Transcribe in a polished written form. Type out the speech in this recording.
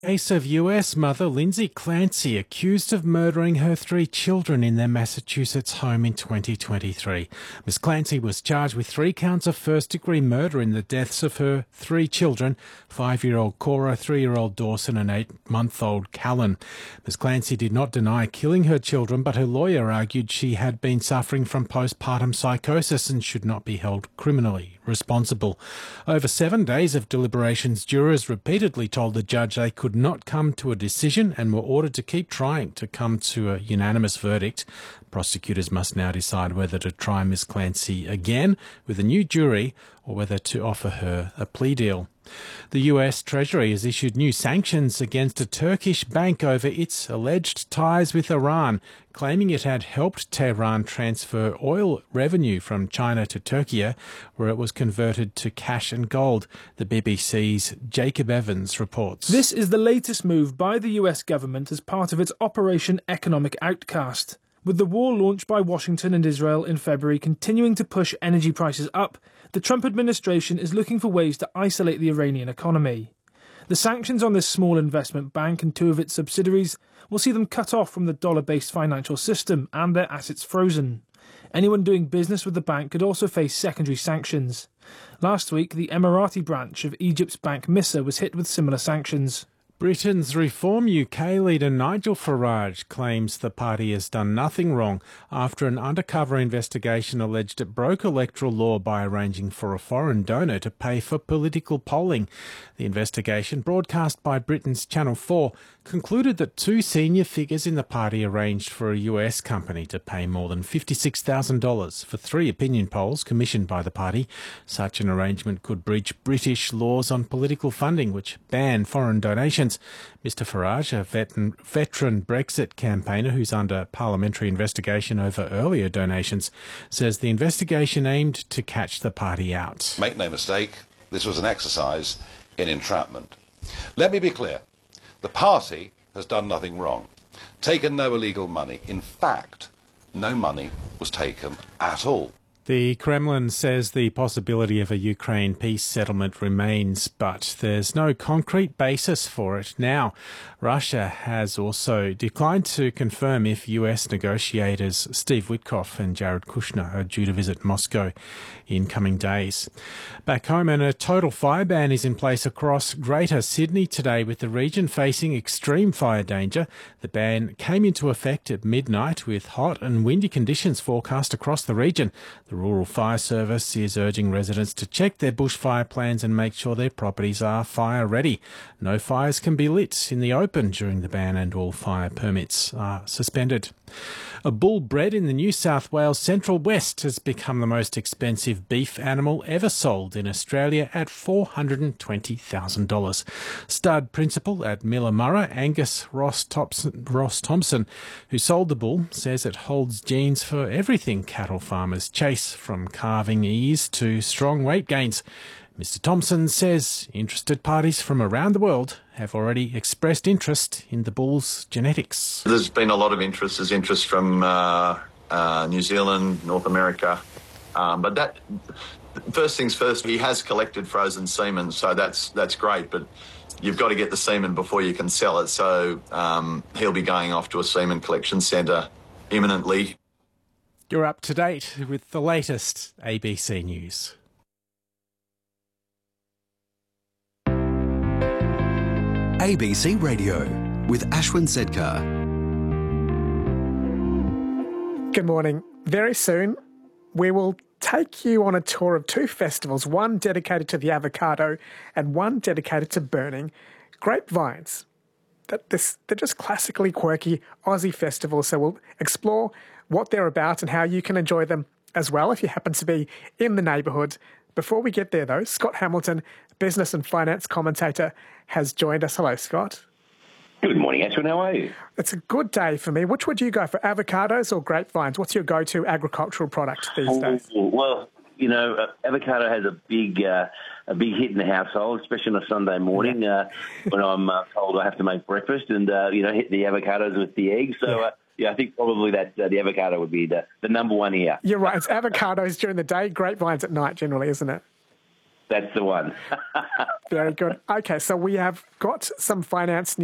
Case of US mother Lindsay Clancy accused of murdering her 3 children in their Massachusetts home in 2023. Ms. Clancy was charged with 3 counts of first-degree murder in the deaths of her 3 children, 5-year-old Cora, 3-year-old Dawson and 8-month-old Callan. Ms. Clancy did not deny killing her children, but her lawyer argued she had been suffering from postpartum psychosis and should not be held criminally responsible. Over 7 days of deliberations, jurors repeatedly told the judge they could not come to a decision and were ordered to keep trying to come to a unanimous verdict. Prosecutors must now decide whether to try Ms. Clancy again with a new jury or whether to offer her a plea deal. The US Treasury has issued new sanctions against a Turkish bank over its alleged ties with Iran, claiming it had helped Tehran transfer oil revenue from China to Turkey, where it was converted to cash and gold. The BBC's Jacob Evans reports. This is the latest move by the US government as part of its Operation Economic Outcast. With the war launched by Washington and Israel in February continuing to push energy prices up, the Trump administration is looking for ways to isolate the Iranian economy. The sanctions on this small investment bank and 2 of its subsidiaries will see them cut off from the dollar-based financial system and their assets frozen. Anyone doing business with the bank could also face secondary sanctions. Last week, the Emirati branch of Egypt's bank Missa was hit with similar sanctions. Britain's Reform UK leader Nigel Farage claims the party has done nothing wrong after an undercover investigation alleged it broke electoral law by arranging for a foreign donor to pay for political polling. The investigation, broadcast by Britain's Channel 4, concluded that 2 senior figures in the party arranged for a US company to pay more than $56,000 for 3 opinion polls commissioned by the party. Such an arrangement could breach British laws on political funding, which ban foreign donations. Mr Farage, a veteran Brexit campaigner who's under parliamentary investigation over earlier donations, says the investigation aimed to catch the party out. Make no mistake, this was an exercise in entrapment. Let me be clear. The party has done nothing wrong, taken no illegal money. In fact, no money was taken at all. The Kremlin says the possibility of a Ukraine peace settlement remains, but there's no concrete basis for it now. Russia has also declined to confirm if US negotiators Steve Witkoff and Jared Kushner are due to visit Moscow in coming days. Back home, and a total fire ban is in place across Greater Sydney today, with the region facing extreme fire danger. The ban came into effect at midnight with hot and windy conditions forecast across the region. The Rural Fire Service is urging residents to check their bushfire plans and make sure their properties are fire ready. No fires can be lit in the open during the ban, and all fire permits are suspended. A bull bred in the New South Wales Central West has become the most expensive beef animal ever sold in Australia at $420,000. Stud principal at Millamurra, Angus Ross Thompson, who sold the bull, says it holds genes for everything cattle farmers chase, from calving ease to strong weight gains. Mr Thompson says interested parties from around the world have already expressed interest in the bull's genetics. There's been a lot of interest. There's interest from New Zealand, North America. But that, first things first, he has collected frozen semen, so that's great. But you've got to get the semen before you can sell it. So he'll be going off to a semen collection centre imminently. You're up to date with the latest ABC News. ABC Radio with Ashwin Sedkar. Good morning. Very soon, we will take you on a tour of 2 festivals, one dedicated to the avocado and one dedicated to burning grapevines. They're just classically quirky Aussie festivals, so we'll explore what they're about and how you can enjoy them as well if you happen to be in the neighbourhood. Before we get there, though, Scott Hamilton, business and finance commentator, has joined us. Hello, Scott. Good morning, Ashwin. How are you? It's a good day for me. Which would you go for, avocados or grapevines? What's your go-to agricultural product these days? Well, you know, avocado has a big hit in the household, especially on a Sunday morning when I'm told I have to make breakfast and, hit the avocados with the eggs. So, I think probably that the avocado would be the number one here. You're right. It's avocados during the day, grapevines at night generally, isn't it? That's the one. Very good. Okay, so we have got some finance